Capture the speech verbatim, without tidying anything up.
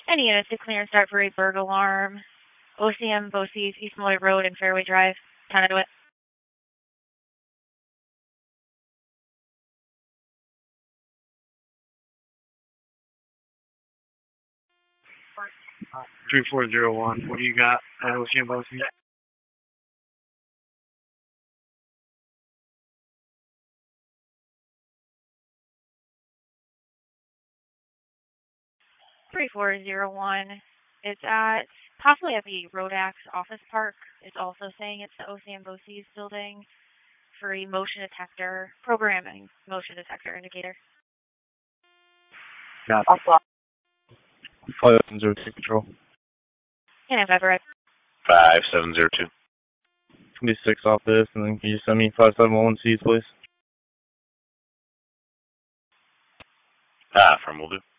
Any units to clear and start for a bird alarm. O C M, Bosse's, East Moy Road and Fairway Drive, Conduit. three four zero one, what do you got at O C M, Bosse? three four zero one. It's at, possibly at the Rodax Office Park. It's also saying it's the O C M Bosse's building for a motion detector, programming motion detector indicator. Got it. five seven zero two control. And if ever, five seven zero two. twenty-six off this, and then can you send me five seven one one C's, please? Ah, from will do.